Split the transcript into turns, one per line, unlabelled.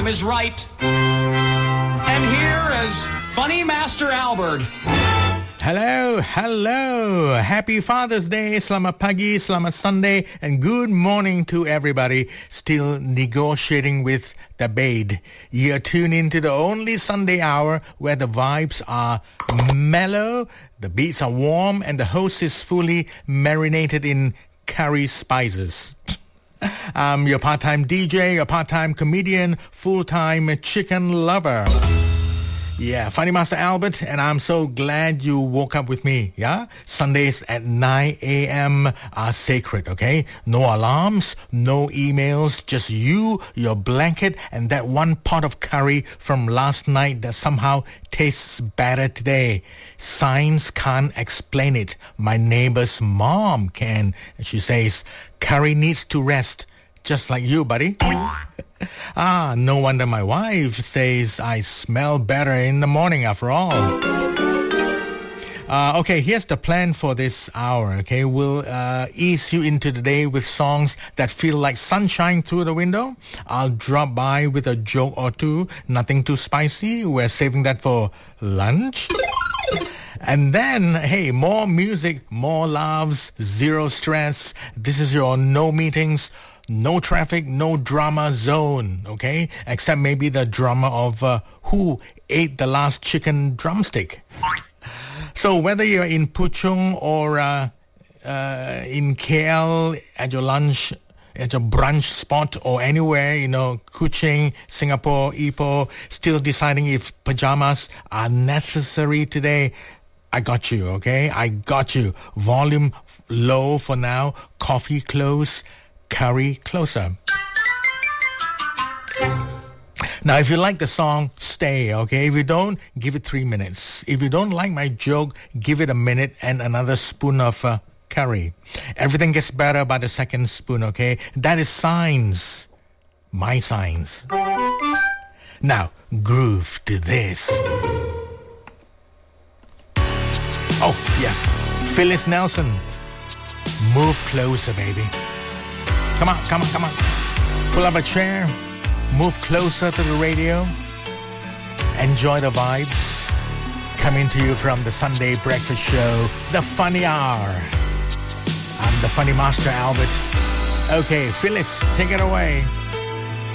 time is right. And here is Funny Master Albert.
Hello. Happy Father's Day, selamat pagi, selamat Sunday, and good morning to everybody still negotiating with the bed. You're tuned into the only Sunday hour where the vibes are mellow, the beats are warm, and the host is fully marinated in curry spices. I'm your part-time DJ, your part-time comedian, full-time chicken lover. Yeah, Funny Master Albert, and I'm so glad you woke up with me, yeah? Sundays at 9 a.m. are sacred, okay? No alarms, no emails, just you, your blanket, and that one pot of curry from last night that somehow tastes better today. Science can't explain it. My neighbor's mom can. She says, curry needs to rest, just like you, buddy. No wonder my wife says I smell better in the morning after all. Okay, here's the plan for this hour, okay? We'll ease you into the day with songs that feel like sunshine through the window. I'll drop by with a joke or two, nothing too spicy. We're saving that for lunch. And then, hey, more music, more laughs, zero stress. This is your no meetings, no traffic, no drama zone, okay? Except maybe the drama of who ate the last chicken drumstick. So whether you're in Puchong or in KL at your lunch, at your brunch spot or anywhere, you know, Kuching, Singapore, Ipoh, still deciding if pajamas are necessary today, I got you, okay? I got you. Volume low for now, coffee close, curry closer. Now, if you like the song, stay, okay? If you don't, give it 3 minutes. If you don't like my joke, give it a minute and another spoon of curry. Everything gets better by the second spoon, okay? That is science. My science. Now, groove to this. Oh, yes. Phyllis Nelson. Move closer, baby. Come on. Pull up a chair. Move closer to the radio. Enjoy the vibes. Coming to you from the Sunday breakfast show, The Funny Hour. I'm the Funny Master Albert. Okay, Phyllis, take it away.